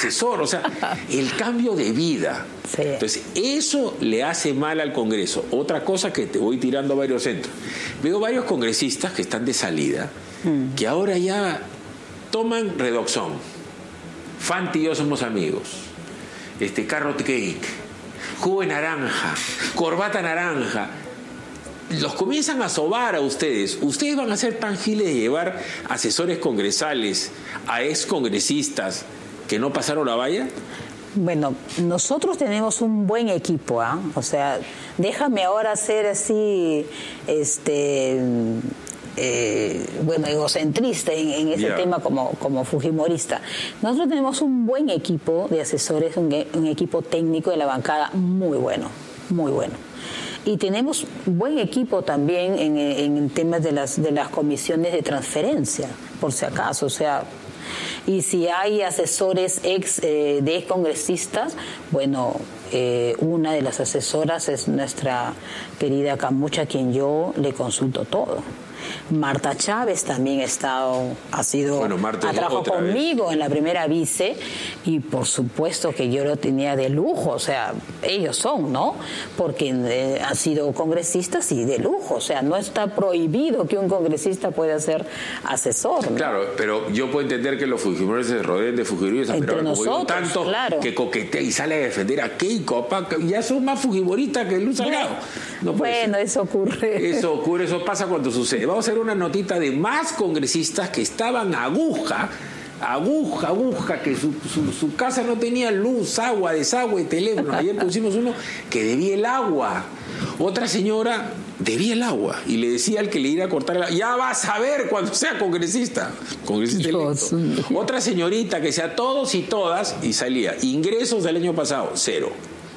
asesor, o sea, el cambio de vida. Sí. Entonces, eso le hace mal al Congreso. Otra cosa que te voy tirando a varios centros. Veo varios congresistas que están de salida, que ahora ya toman Redoxon. Fanti y yo somos amigos. Carrot cake, jugo de naranja, corbata naranja. Los comienzan a sobar a ustedes. ¿Ustedes van a ser tan giles de llevar asesores congresales a excongresistas que no pasaron la valla? Bueno, nosotros tenemos un buen equipo, ¿ah? O sea, déjame ahora ser así, egocentrista en ese tema como fujimorista. Nosotros tenemos un buen equipo de asesores, un equipo técnico de la bancada muy bueno, muy bueno. Y tenemos buen equipo también en temas de las comisiones de transferencia, por si acaso, o sea, y si hay asesores de excongresistas, bueno, una de las asesoras es nuestra querida Camucha, a quien yo le consulto todo. Marta Chávez también trabajado conmigo en la primera vice, y por supuesto que yo lo tenía de lujo, o sea, ellos son, ¿no? Porque han sido congresistas y de lujo, o sea, no está prohibido que un congresista pueda ser asesor, ¿no? Claro, pero yo puedo entender que los fujimoristas se rodeen de fujimoristas, entre pero nosotros, como tanto claro, que coquetea y sale a defender a Keiko, ya son más fujimoristas que Luz Salgado. No bueno, eso ocurre. Eso pasa cuando sucede. Vamos a hacer una notita de más congresistas que estaban aguja, que su casa no tenía luz, agua, desagüe, teléfono. Ayer pusimos uno que debía el agua. Otra señora debía el agua y le decía al que le iba a cortar el agua: ya vas a ver cuando sea congresista electo. Otra señorita que sea todos y todas, y salía ingresos del año pasado, cero.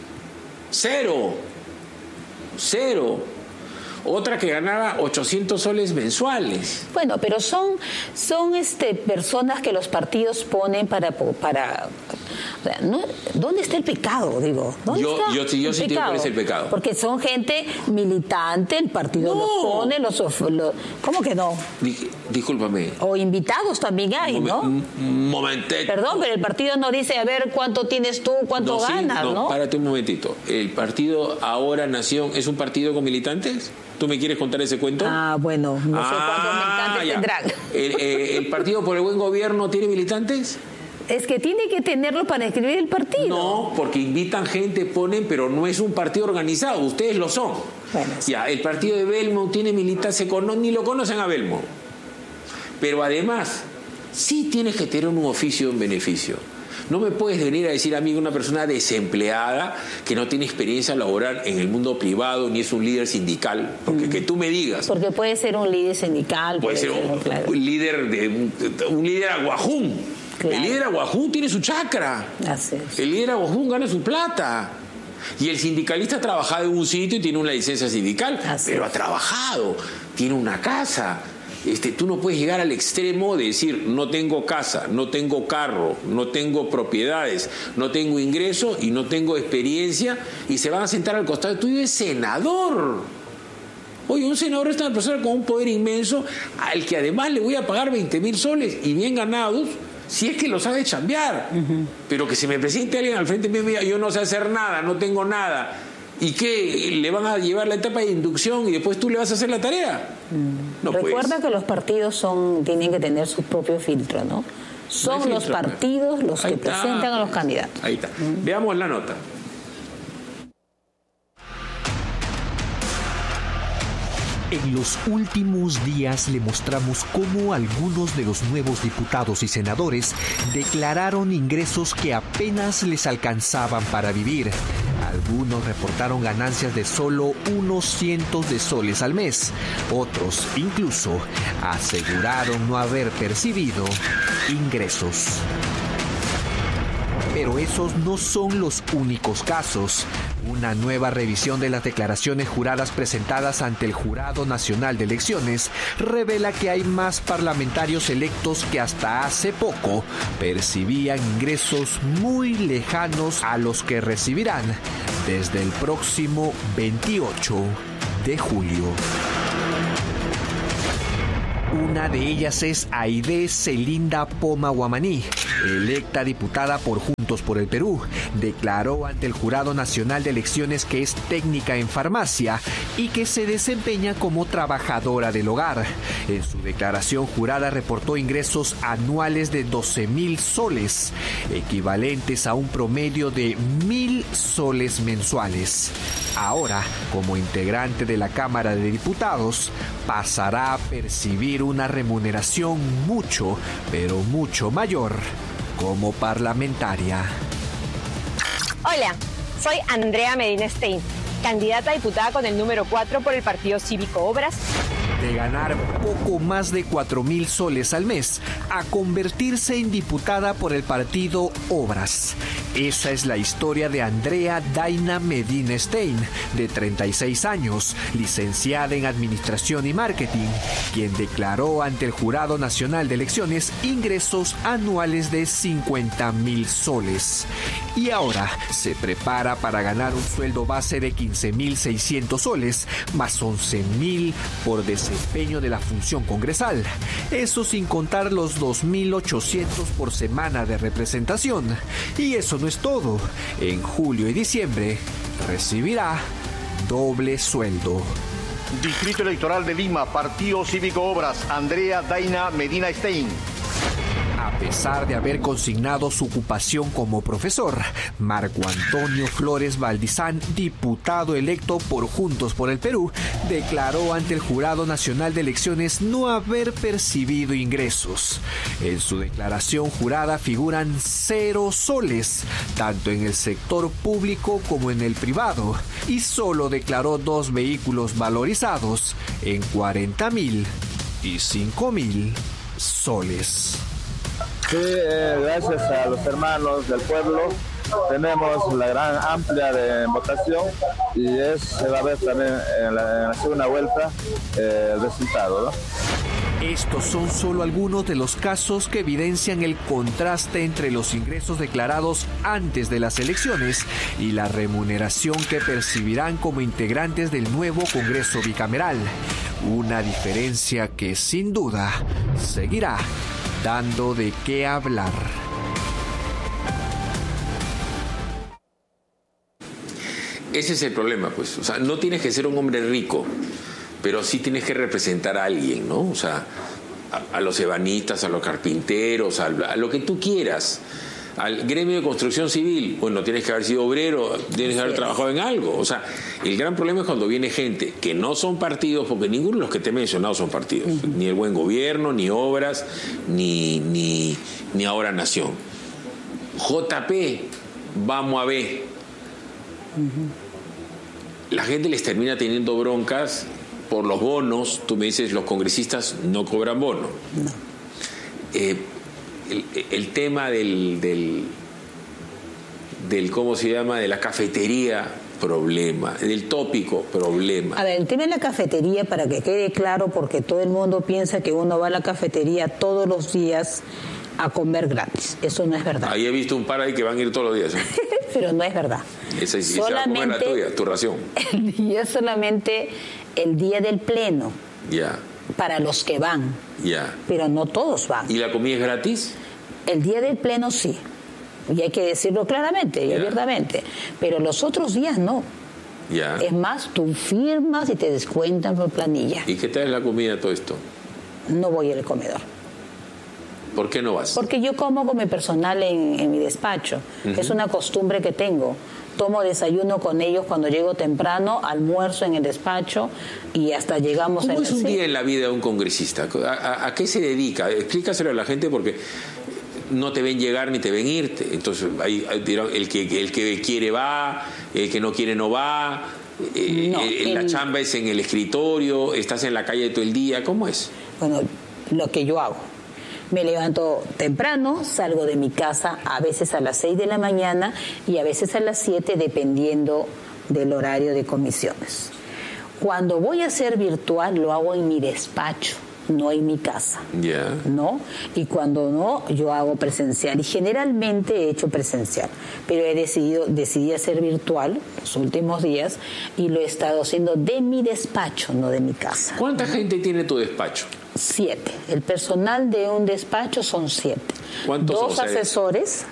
Otra que ganaba 800 soles mensuales. Bueno, pero son personas que los partidos ponen para o sea, ¿no? ¿Dónde está el pecado? Digo, yo sí tengo cuál es el pecado. Porque son gente militante, el partido los pone, ¿cómo que no? Discúlpame. O invitados también hay, ¿no? Un momentito. Perdón, pero el partido no dice, a ver, ¿cuánto tienes tú, cuánto ganas, no? Párate un momentito. ¿El partido Ahora Nación es un partido con militantes? ¿Tú me quieres contar ese cuento? Bueno, no sé cuántos militantes tendrán. ¿El Partido por el Buen Gobierno tiene militantes? Es que tiene que tenerlo para escribir el partido. No, porque invitan gente, ponen, pero no es un partido organizado. Ustedes lo son. Bueno, sí. Ya, el partido de Belmont tiene militantes, ni lo conocen a Belmont. Pero además, sí tienes que tener un oficio en beneficio. No me puedes venir a decir a mí, una persona desempleada que no tiene experiencia laboral en el mundo privado ni es un líder sindical, porque que tú me digas. Porque puede ser un líder sindical. Puede ser un líder aguajún. Claro. El líder aguajún tiene su chacra. Así es. El líder aguajún gana su plata. Y el sindicalista ha trabajado en un sitio y tiene una licencia sindical, pero ha trabajado, tiene una casa. Tú no puedes llegar al extremo de decir: no tengo casa, no tengo carro, no tengo propiedades, no tengo ingreso y no tengo experiencia, y se van a sentar al costado tuyo de senador. Oye, un senador es una persona con un poder inmenso, al que además le voy a pagar 20,000 soles y bien ganados, si es que lo sabe chambear. Pero que se me presente alguien al frente mío y me diga: yo no sé hacer nada, no tengo nada, ¿y qué? ¿Le van a llevar la etapa de inducción y después tú le vas a hacer la tarea? No. Recuerda que los partidos tienen que tener su propio filtro, ¿no? Son los partidos los que presentan a los candidatos. Ahí está. Veamos la nota. En los últimos días le mostramos cómo algunos de los nuevos diputados y senadores declararon ingresos que apenas les alcanzaban para vivir. Algunos reportaron ganancias de solo unos cientos de soles al mes. Otros, incluso, aseguraron no haber percibido ingresos. Pero esos no son los únicos casos. Una nueva revisión de las declaraciones juradas presentadas ante el Jurado Nacional de Elecciones revela que hay más parlamentarios electos que hasta hace poco percibían ingresos muy lejanos a los que recibirán desde el próximo 28 de julio. Una de ellas es Aide Celinda Poma Guamaní, electa diputada por Juntos por el Perú, declaró ante el Jurado Nacional de Elecciones que es técnica en farmacia y que se desempeña como trabajadora del hogar. En su declaración jurada reportó ingresos anuales de 12,000 soles, equivalentes a un promedio de 1,000 soles mensuales. Ahora, como integrante de la Cámara de Diputados, pasará a percibir una remuneración mucho, pero mucho mayor como parlamentaria. Hola, soy Andrea Medina Stein, candidata a diputada con el número 4 por el Partido Cívico Obras. De ganar poco más de 4,000 soles al mes a convertirse en diputada por el partido Obras. Esa es la historia de Andrea Daina Medina Stein, de 36 años, licenciada en Administración y Marketing, quien declaró ante el Jurado Nacional de Elecciones ingresos anuales de 50,000 soles. Y ahora se prepara para ganar un sueldo base de 15,600 soles, más 11,000 por desempeño de la función congresal. Eso sin contar los 2,800 por semana de representación. Y eso no es todo. En julio y diciembre recibirá doble sueldo. Distrito Electoral de Lima, Partido Cívico Obras, Andrea Daina Medina Stein. A pesar de haber consignado su ocupación como profesor, Marco Antonio Flores Valdizán, diputado electo por Juntos por el Perú, declaró ante el Jurado Nacional de Elecciones no haber percibido ingresos. En su declaración jurada figuran 0 soles, tanto en el sector público como en el privado, y solo declaró 2 vehículos valorizados en 40,000 y 5,000 soles. Sí, gracias a los hermanos del pueblo tenemos la gran amplia de votación y se va a ver también en la segunda vuelta el resultado, ¿no? Estos son solo algunos de los casos que evidencian el contraste entre los ingresos declarados antes de las elecciones y la remuneración que percibirán como integrantes del nuevo Congreso bicameral. Una diferencia que sin duda seguirá dando de qué hablar. Ese es el problema, pues. O sea, no tienes que ser un hombre rico, pero sí tienes que representar a alguien, ¿no? O sea, a los ebanistas, a los carpinteros, a lo que tú quieras. Al gremio de construcción civil, bueno, tienes que haber sido obrero, tienes que haber trabajado en algo. O sea, el gran problema es cuando viene gente que no son partidos, porque ninguno de los que te he mencionado son partidos, ni el Buen Gobierno, ni Obras, ni Ahora Nación. JP, vamos a ver. La gente les termina teniendo broncas por los bonos. Tú me dices, los congresistas no cobran bono. No. El tema del ¿cómo se llama? De la cafetería, problema. Del tópico, problema. A ver, el tema de la cafetería, para que quede claro, porque todo el mundo piensa que uno va a la cafetería todos los días a comer gratis. Eso no es verdad. Ahí he visto un par ahí que van a ir todos los días, ¿eh? Pero no es verdad. Esa es solamente la tuya, tu ración. El día solamente el día del pleno. Ya. Para los que van. Ya. Pero no todos van. ¿Y la comida es gratis? El día del pleno sí. Y hay que decirlo claramente y abiertamente. Pero los otros días no. Ya. Es más, tú firmas y te descuentan por planilla. ¿Y qué tal es la comida todo esto? No voy al comedor. ¿Por qué no vas? Porque yo como con mi personal en mi despacho. Es una costumbre que tengo. Tomo desayuno con ellos cuando llego temprano, almuerzo en el despacho y hasta llegamos ¿Cómo es un día en la vida de un congresista? ¿A qué se dedica? Explícaselo a la gente porque no te ven llegar ni te ven irte. Entonces, el que quiere va, el que no quiere no va. La chamba es en el escritorio, estás en la calle todo el día. ¿Cómo es? Bueno, lo que yo hago. Me levanto temprano, salgo de mi casa a veces a las 6 de la mañana y a veces a las 7 dependiendo del horario de comisiones. Cuando voy a hacer virtual lo hago en mi despacho, no en mi casa. Ya. ¿No? Y cuando no, yo hago presencial. Y generalmente he hecho presencial. Pero decidí hacer virtual los últimos días y lo he estado haciendo de mi despacho, no de mi casa. ¿Cuánta gente tiene tu despacho? 7. El personal de un despacho son 7. ¿Cuántos 2 asesores,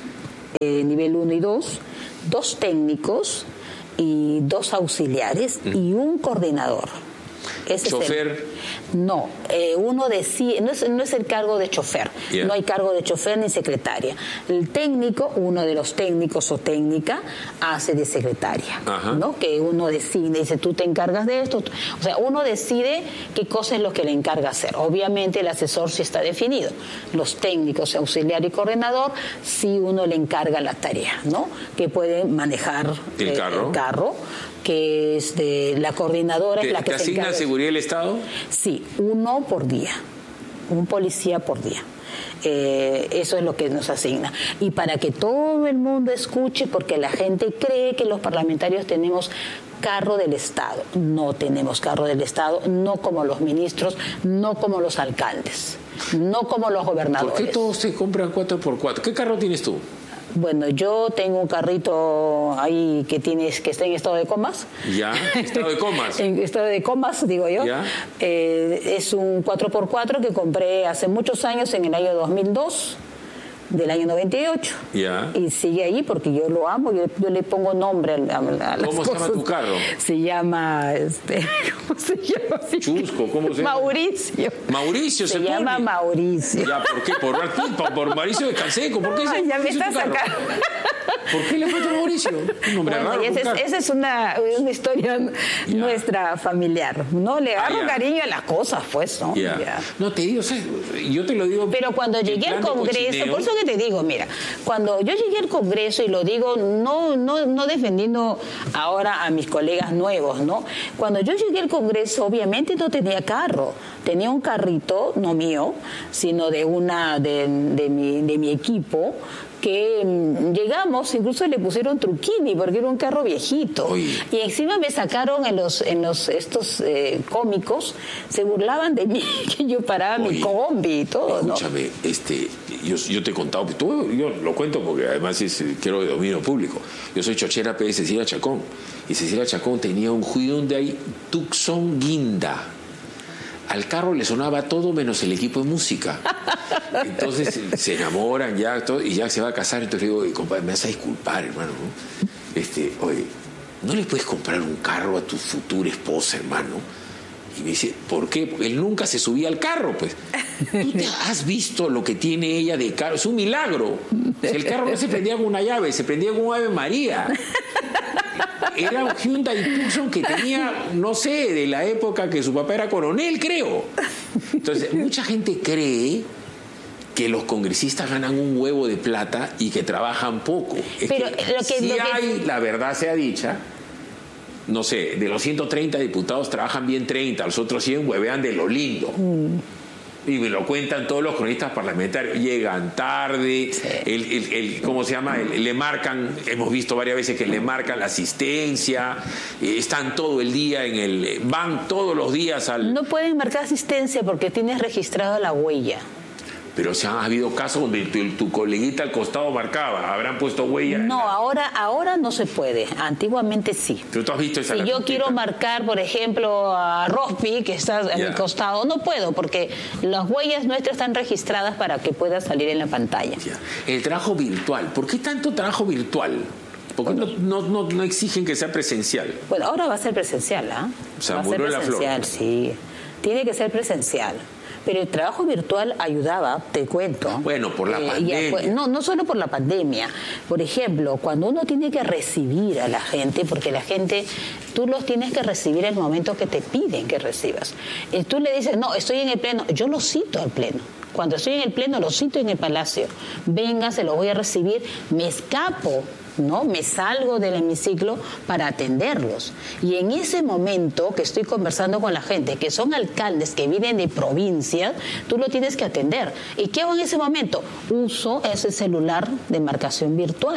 nivel 1 y 2, 2 técnicos y 2 auxiliares y un coordinador. Ese ¿Chofer? No, uno decide, no es el cargo de chofer, Yeah. No hay cargo de chofer ni secretaria. El técnico, uno de los técnicos o técnica, hace de secretaria, Ajá. ¿no? Que uno decide, dice, tú te encargas de esto, o sea, uno decide qué cosa es lo que le encarga hacer. Obviamente el asesor sí está definido, los técnicos, auxiliar y coordinador, sí uno le encarga la tarea, ¿no? Que puede manejar el carro, que es de la coordinadora, es la que ¿Te se asigna encarga. seguridad del Estado? Sí, 1 por día, un policía por día. Eso es lo que nos asigna. Y para que todo el mundo escuche, porque la gente cree que los parlamentarios tenemos carro del Estado. No tenemos carro del Estado, no como los ministros, no como los alcaldes, no como los gobernadores. ¿Por qué todos se compran 4x4? ¿Qué carro tienes tú? Bueno, yo tengo un carrito ahí que está en estado de comas. Ya, estado de comas. En estado de comas, digo yo. Ya. Es un 4x4 que compré hace muchos años, en el año 2002, del año 98. Ya. Y sigue ahí porque yo lo amo, yo le pongo nombre a las ¿Cómo se llama cosas. tu carro? Se llama, ¿cómo se llama? Chusco, ¿cómo se llama? Mauricio. Mauricio Se llama pone. Mauricio. Ya, ¿por qué? Por Mauricio de Canseco. ¿Por qué Ay, ya me ese es tu estás carro? sacando. ¿Por qué le falta Mauricio? Un nombre Bueno, raro. y esa es una historia nuestra familiar. No le agarro ya. cariño a las cosas, pues, ¿no? Ya. Ya. No, te digo, o sea, yo te lo digo. Pero cuando en llegué al plan de Congreso, cochineo. por eso que te digo, mira, cuando yo llegué al Congreso, y lo digo no defendiendo ahora a mis colegas nuevos, ¿no? Cuando yo llegué al Congreso, obviamente no tenía carro, tenía un carrito, no mío, sino de mi equipo, que llegamos, incluso le pusieron truquini porque era un carro viejito. Oye. Y encima me sacaron estos cómicos, se burlaban de mí, que yo paraba mi Oye, combi y todo, ¿no? Escúchame, yo te he contado, yo lo cuento porque además quiero de dominio público. Yo soy chochera de Cecilia Chacón, y Cecilia Chacón tenía un Hyundai Tucson Guinda. Al carro le sonaba todo menos el equipo de música. Entonces se enamoran ya todo, y ya se va a casar. Entonces le digo, compadre, me vas a disculpar, hermano, ¿no? Oye, ¿no le puedes comprar un carro a tu futura esposa, hermano? Y me dice, ¿por qué? Porque él nunca se subía al carro, pues. ¿Tú te has visto lo que tiene ella de carro? Es un milagro. El carro no se prendía con una llave, se prendía con un Ave María. Era un Hyundai Tucson que tenía, no sé, de la época que su papá era coronel, creo. Entonces, mucha gente cree que los congresistas ganan un huevo de plata y que trabajan poco. Pero Hay, la verdad sea dicha, no sé, de los 130 diputados trabajan bien 30, los otros 100 huevean de lo lindo. Y me lo cuentan todos los cronistas parlamentarios. Llegan tarde, sí. ¿Cómo se llama? Le marcan, hemos visto varias veces que le marcan la asistencia, están todo el día van todos los días al... No pueden marcar asistencia porque tienes registrado la huella. Pero se ha habido casos donde tu coleguita al costado marcaba, habrán puesto huella. No, ahora no se puede. Antiguamente sí. Pero tú has visto esa Si yo quiero marcar, por ejemplo, a Rospi, que está a mi costado, no puedo porque las huellas nuestras están registradas para que pueda salir en la pantalla. Ya. El trabajo virtual. ¿Por qué tanto trabajo virtual? ¿Por qué no exigen que sea presencial? Bueno, ahora va a ser presencial, ¿ah? O sea, va a ser murió la flor. presencial, sí. Tiene que ser presencial. Pero el trabajo virtual ayudaba, te cuento. Bueno, por la pandemia. No solo por la pandemia. Por ejemplo, cuando uno tiene que recibir a la gente, porque la gente, tú los tienes que recibir en el momento que te piden que recibas. Y tú le dices, no, estoy en el pleno. Yo lo cito al pleno. Cuando estoy en el pleno, lo cito en el palacio. Venga, se lo voy a recibir. Me escapo, ¿no? Me salgo del hemiciclo para atenderlos. Y en ese momento que estoy conversando con la gente, que son alcaldes que vienen de provincias, tú lo tienes que atender. ¿Y qué hago en ese momento? Uso ese celular de marcación virtual.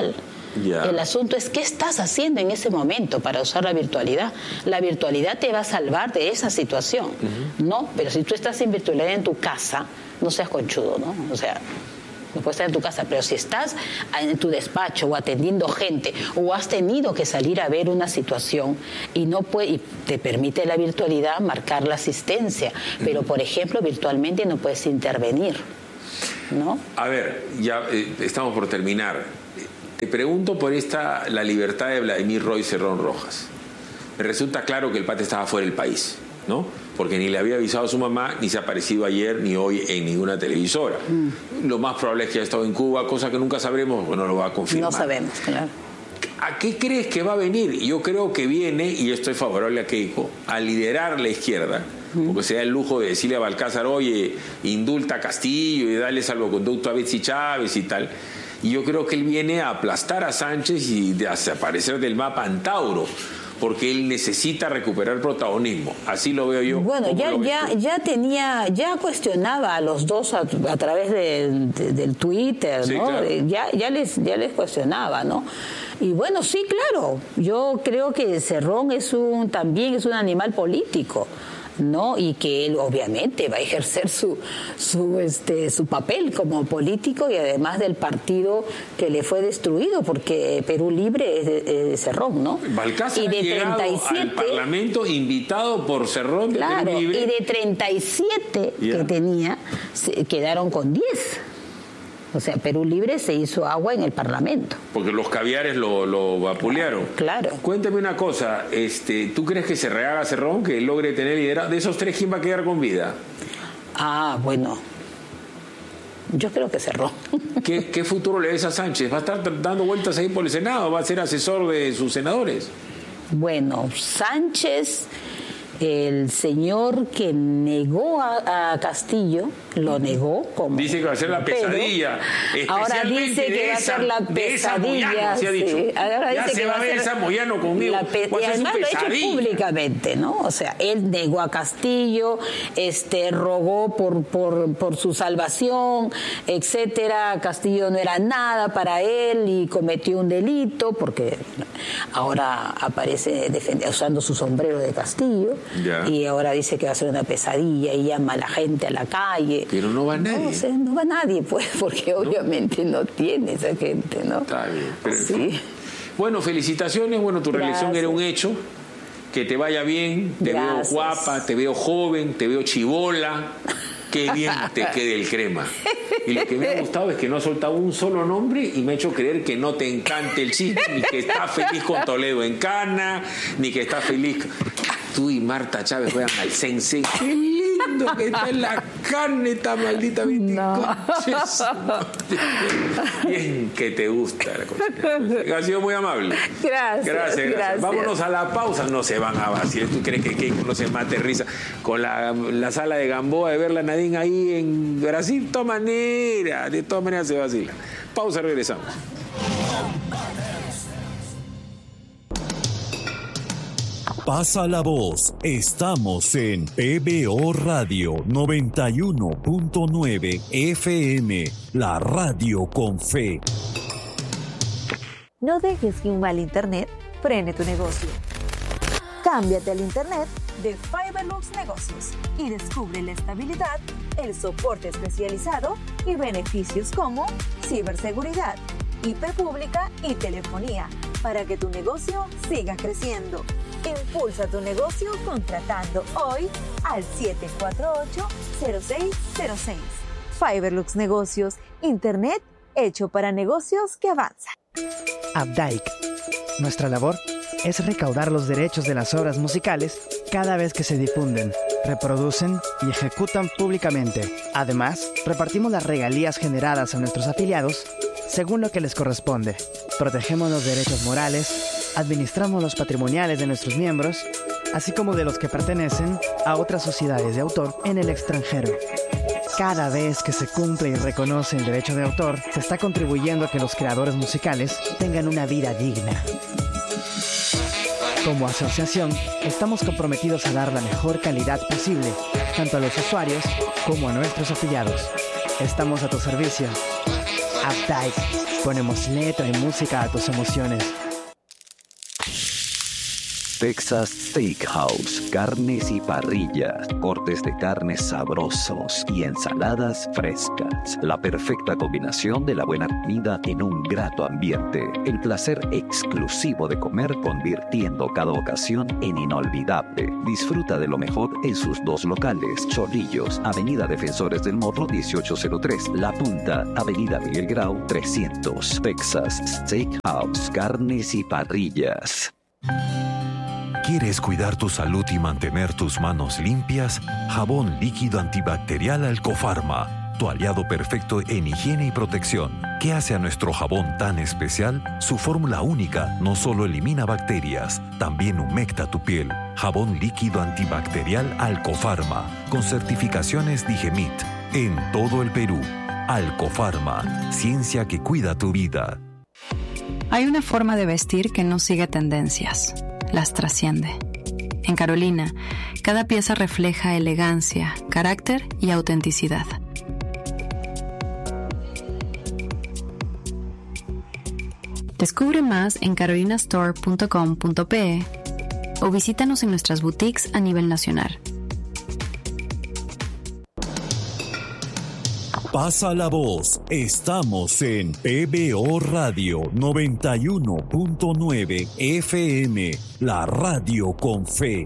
Yeah. El asunto es qué estás haciendo en ese momento para usar la virtualidad. La virtualidad te va a salvar de esa situación, ¿no? Pero si tú estás en virtualidad en tu casa, no seas conchudo, ¿no? O sea, no puedes estar en tu casa, pero si estás en tu despacho o atendiendo gente o has tenido que salir a ver una situación y te permite la virtualidad marcar la asistencia, pero por ejemplo virtualmente no puedes intervenir, ¿no? A ver, ya estamos por terminar. Te pregunto por la libertad de Vladimir Roy Cerrón Rojas. Me resulta claro que el pata estaba fuera del país, ¿no? Porque ni le había avisado a su mamá, ni se ha aparecido ayer ni hoy en ninguna televisora. Lo más probable es que haya estado en Cuba, cosa que nunca sabremos, no lo va a confirmar. No sabemos, claro. ¿A qué crees que va a venir? Yo creo que viene, y yo estoy favorable a Keiko, a liderar la izquierda, porque se da el lujo de decirle a Balcázar, oye, indulta a Castillo y dale salvoconducto a Betsy Chávez y tal. Y yo creo que él viene a aplastar a Sánchez y a desaparecer del mapa Antauro, porque él necesita recuperar protagonismo. Así lo veo yo. Bueno, ya cuestionaba a los dos a través del Twitter, sí, ¿no? Claro. Ya les cuestionaba, ¿no? Y bueno, sí, claro. Yo creo que Cerrón también es un animal político, ¿no? Y que él obviamente va a ejercer su papel como político, y además del partido que le fue destruido, porque Perú Libre es de Cerrón, ¿no? Balcázar y de ha llegado 37 al Parlamento invitado por Cerrón de Perú Libre. Y de 37 que tenía, quedaron con 10. O sea, Perú Libre se hizo agua en el Parlamento. Porque los caviares lo vapulearon. Claro. Cuéntame una cosa, ¿tú crees que se rehaga Cerrón, que logre tener liderazgo? De esos tres, ¿quién va a quedar con vida? Bueno, yo creo que Cerrón. ¿Qué futuro le ves a Sánchez? ¿Va a estar dando vueltas ahí por el Senado? ¿Va a ser asesor de sus senadores? Bueno, Sánchez, el señor que negó a Castillo, lo negó como... Dice que va a ser la pesadilla. Ahora dice que va a ser la pesadilla. Se ha dicho. Sí. Ahora ya dice se que va a ver esa Moyano conmigo. Y además lo ha hecho públicamente, ¿no? O sea, él negó a Castillo, rogó por su salvación, etcétera. Castillo no era nada para él y cometió un delito, porque ahora aparece usando su sombrero de Castillo. Ya. Y ahora dice que va a ser una pesadilla y llama a la gente a la calle. Pero no va nadie. No va nadie, pues, porque obviamente no tiene esa gente, ¿no? Está bien. Pero sí. Bueno, felicitaciones. Bueno, tu reelección era un hecho. Que te vaya bien. Te veo guapa, te veo joven, te veo chibola. Qué bien te quede el crema. Y lo que me ha gustado es que no ha soltado un solo nombre y me ha hecho creer que no te encanta el chisme, ni que está feliz con Toledo en Cana, ni que está feliz. Tú y Marta Chávez juegan al Sense. ¡Qué lindo que está en la carne esta maldita viticonches! Bien que te gusta la cosa. Ha sido muy amable. Gracias. Vámonos a la pausa. No se van a vaciar. ¿Tú crees que Keiko no se mate risa con la sala de Gamboa de verla Nadine ahí en Brasil? De todas maneras se vacila. Pausa, regresamos. Pasa la voz. Estamos en PBO Radio 91.9 FM, la radio con fe. No dejes que un mal internet frene tu negocio. Cámbiate al internet de Fiberlux Negocios y descubre la estabilidad, el soporte especializado y beneficios como ciberseguridad, IP pública y telefonía para que tu negocio siga creciendo. Impulsa tu negocio contratando hoy al 748-0606. Fiberlux Negocios, internet hecho para negocios que avanzan. Updike. Nuestra labor es recaudar los derechos de las obras musicales cada vez que se difunden, reproducen y ejecutan públicamente. Además, repartimos las regalías generadas a nuestros afiliados según lo que les corresponde. Protegemos los derechos morales, administramos los patrimoniales de nuestros miembros, así como de los que pertenecen a otras sociedades de autor en el extranjero. Cada vez que se cumple y reconoce el derecho de autor, se está contribuyendo a que los creadores musicales tengan una vida digna. Como asociación, estamos comprometidos a dar la mejor calidad posible, tanto a los usuarios como a nuestros afiliados. Estamos a tu servicio. Updike. Ponemos letra y música a tus emociones. Texas Steakhouse, carnes y parrillas, cortes de carnes sabrosos y ensaladas frescas. La perfecta combinación de la buena comida en un grato ambiente. El placer exclusivo de comer, convirtiendo cada ocasión en inolvidable. Disfruta de lo mejor en sus dos locales: Chorrillos, Avenida Defensores del Morro 1803, La Punta, Avenida Miguel Grau 300. Texas Steakhouse, carnes y parrillas. ¿Quieres cuidar tu salud y mantener tus manos limpias? Jabón líquido antibacterial Alcofarma, tu aliado perfecto en higiene y protección. ¿Qué hace a nuestro jabón tan especial? Su fórmula única no solo elimina bacterias, también humecta tu piel. Jabón líquido antibacterial Alcofarma, con certificaciones Digemit, en todo el Perú. Alcofarma, ciencia que cuida tu vida. Hay una forma de vestir que no sigue tendencias. Las trasciende. En Carolina, cada pieza refleja elegancia, carácter y autenticidad. Descubre más en carolinastore.com.pe o visítanos en nuestras boutiques a nivel nacional. Pasa la voz. Estamos en PBO Radio 91.9 FM, la radio con fe.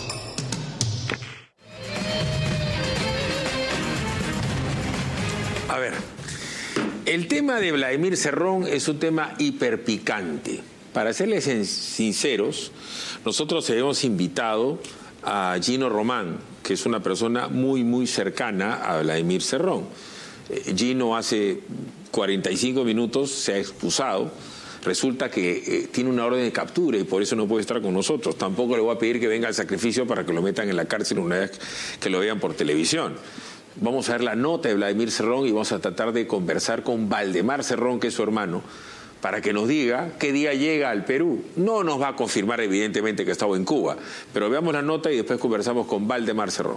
A ver, el tema de Vladimir Cerrón es un tema hiperpicante. Para serles sinceros, nosotros hemos invitado a Gino Román, que es una persona muy cercana a Vladimir Cerrón. Gino hace 45 minutos se ha excusado. Resulta que tiene una orden de captura y por eso no puede estar con nosotros. Tampoco le voy a pedir que venga al sacrificio para que lo metan en la cárcel una vez que lo vean por televisión. Vamos a ver la nota de Vladimir Cerrón y vamos a tratar de conversar con Valdemar Cerrón, que es su hermano, para que nos diga qué día llega al Perú. No nos va a confirmar evidentemente que estaba en Cuba, pero veamos la nota y después conversamos con Valdemar Cerrón.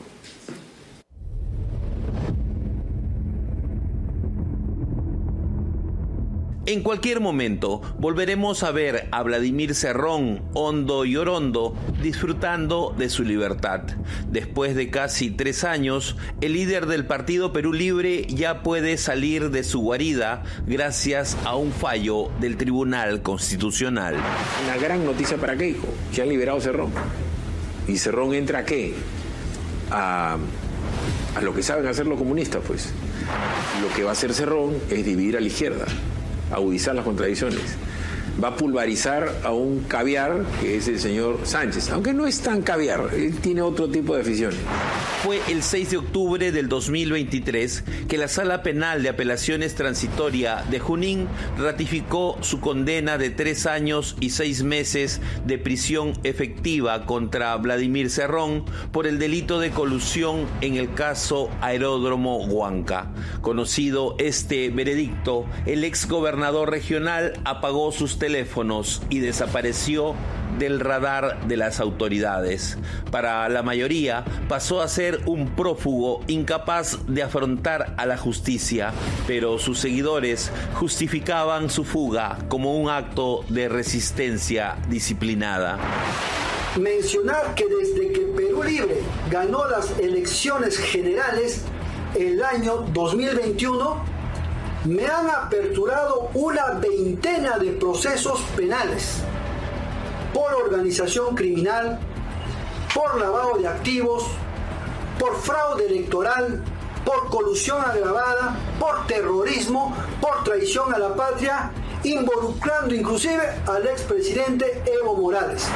En cualquier momento volveremos a ver a Vladimir Cerrón, Hondo y Orondo, disfrutando de su libertad. Después de casi 3 años, el líder del partido Perú Libre ya puede salir de su guarida gracias a un fallo del Tribunal Constitucional. Una gran noticia para Keiko, que han liberado a Cerrón. ¿Y Cerrón entra a qué? A lo que saben hacer los comunistas, pues. Lo que va a hacer Cerrón es dividir a la izquierda, agudizar las contradicciones. Va a pulverizar a un caviar que es el señor Sánchez, aunque no es tan caviar, él tiene otro tipo de aficiones. Fue el 6 de octubre del 2023 que la Sala Penal de Apelaciones Transitoria de Junín ratificó su condena de 3 años y 6 meses de prisión efectiva contra Vladimir Cerrón por el delito de colusión en el caso Aeródromo Huanca. Conocido este veredicto, el exgobernador regional apagó sus teléfonos y desapareció del radar de las autoridades. Para la mayoría pasó a ser un prófugo incapaz de afrontar a la justicia, pero sus seguidores justificaban su fuga como un acto de resistencia disciplinada. Mencionar que desde que Perú Libre ganó las elecciones generales el año 2021, me han aperturado una veintena de procesos penales por organización criminal, por lavado de activos, por fraude electoral, por colusión agravada, por terrorismo, por traición a la patria, involucrando inclusive al expresidente Evo Morales.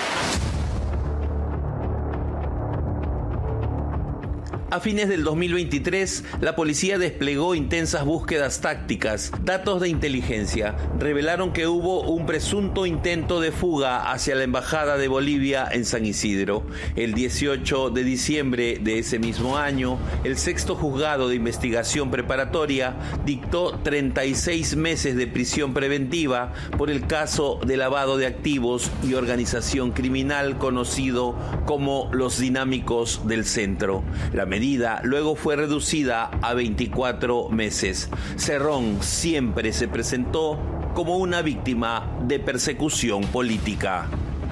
A fines del 2023, la policía desplegó intensas búsquedas tácticas. Datos de inteligencia revelaron que hubo un presunto intento de fuga hacia la Embajada de Bolivia en San Isidro. El 18 de diciembre de ese mismo año, el sexto juzgado de investigación preparatoria dictó 36 meses de prisión preventiva por el caso de lavado de activos y organización criminal conocido como los Dinámicos del Centro. La medida luego fue reducida a 24 meses. Cerrón siempre se presentó como una víctima de persecución política.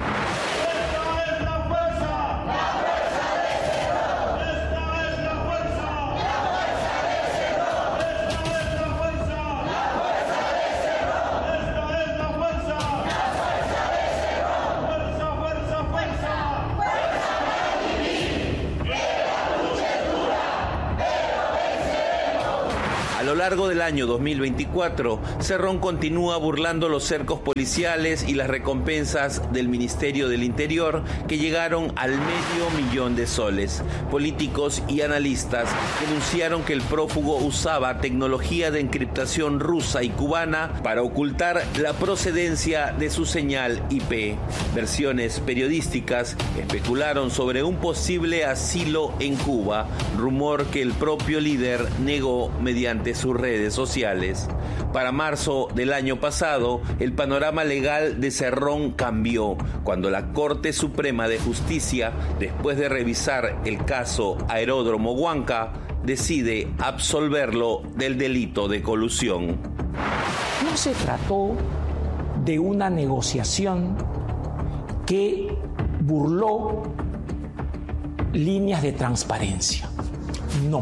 A lo largo del año 2024, Cerrón continúa burlando los cercos policiales y las recompensas del Ministerio del Interior que llegaron al $500,000 de políticos y analistas denunciaron que el prófugo usaba tecnología de encriptación rusa y cubana para ocultar la procedencia de su señal IP. Versiones periodísticas especularon sobre un posible asilo en Cuba, rumor que el propio líder negó mediante sus redes sociales. Para marzo del año pasado, el panorama legal de Cerrón cambió cuando la Corte Suprema de Justicia, después de revisar el caso Aeródromo Huanca, decide absolverlo del delito de colusión. No se trató de una negociación que burló líneas de transparencia. No.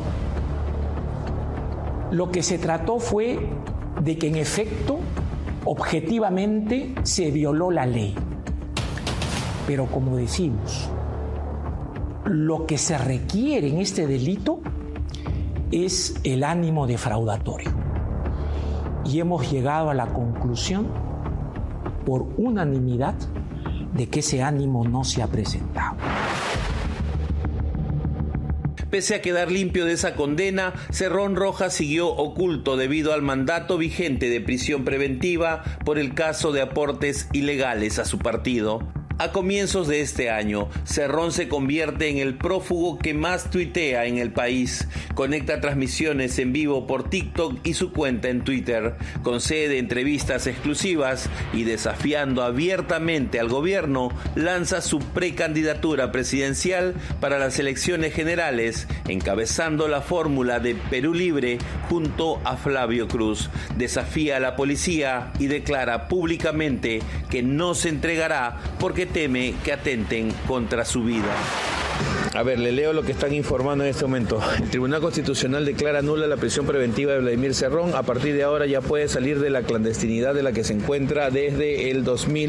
Lo que se trató fue de que en efecto, objetivamente, se violó la ley. Pero como decimos, lo que se requiere en este delito es el ánimo defraudatorio. Y hemos llegado a la conclusión, por unanimidad, de que ese ánimo no se ha presentado. Pese a quedar limpio de esa condena, Cerrón Rojas siguió oculto debido al mandato vigente de prisión preventiva por el caso de aportes ilegales a su partido. A comienzos de este año, Cerrón se convierte en el prófugo que más tuitea en el país. Conecta transmisiones en vivo por TikTok y su cuenta en Twitter. Concede entrevistas exclusivas y, desafiando abiertamente al gobierno, lanza su precandidatura presidencial para las elecciones generales, encabezando la fórmula de Perú Libre junto a Flavio Cruz. Desafía a la policía y declara públicamente que no se entregará porque teme que atenten contra su vida. A ver, le leo lo que están informando en este momento. El Tribunal Constitucional declara nula la prisión preventiva de Vladimir Cerrón. A partir de ahora ya puede salir de la clandestinidad de la que se encuentra desde el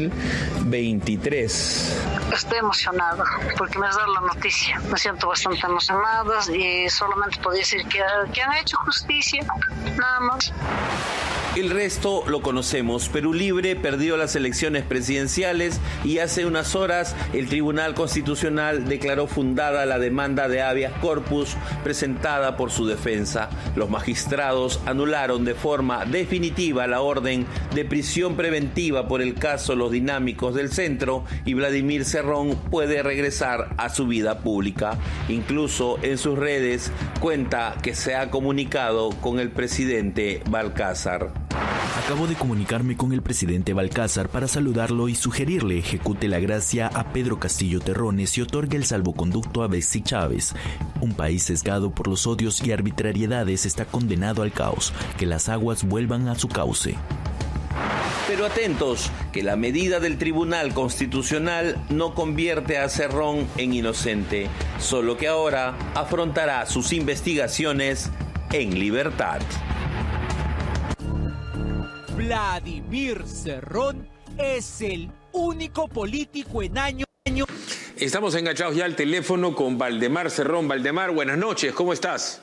2023. Estoy emocionada porque me has dado la noticia. Me siento bastante emocionada y solamente puedo decir que han hecho justicia, nada más. El resto lo conocemos. Perú Libre perdió las elecciones presidenciales y hace unas horas el Tribunal Constitucional declaró fundada la demanda de habeas corpus presentada por su defensa. Los magistrados anularon de forma definitiva la orden de prisión preventiva por el caso Los Dinámicos del Centro y Vladimir Cerrón puede regresar a su vida pública. Incluso en sus redes cuenta que se ha comunicado con el presidente Balcázar. Acabo de comunicarme con el presidente Balcázar para saludarlo y sugerirle ejecute la gracia a Pedro Castillo Terrones y otorgue el salvoconducto a Betsy Chávez. Un país sesgado por los odios y arbitrariedades está condenado al caos. Que las aguas vuelvan a su cauce. Pero atentos, que la medida del Tribunal Constitucional no convierte a Cerrón en inocente, solo que ahora afrontará sus investigaciones en libertad. Vladimir Cerrón es el único político en año. Estamos enganchados ya al teléfono con Valdemar Cerrón. Valdemar, buenas noches, ¿cómo estás?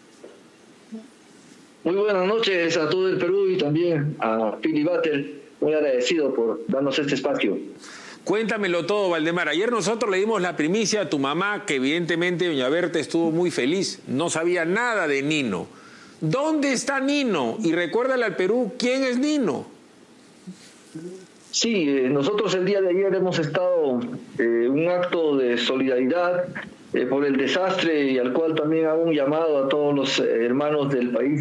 Muy buenas noches a todo el Perú y también a Pili Battle. Muy agradecido por darnos este espacio. Cuéntamelo todo, Valdemar. Ayer nosotros le dimos la primicia a tu mamá, que evidentemente doña Berta estuvo muy feliz. No sabía nada de Nino. ¿Dónde está Nino? Y recuérdale al Perú, ¿quién es Nino? Sí, nosotros el día de ayer hemos estado un acto de solidaridad por el desastre y al cual también hago un llamado a todos los hermanos del país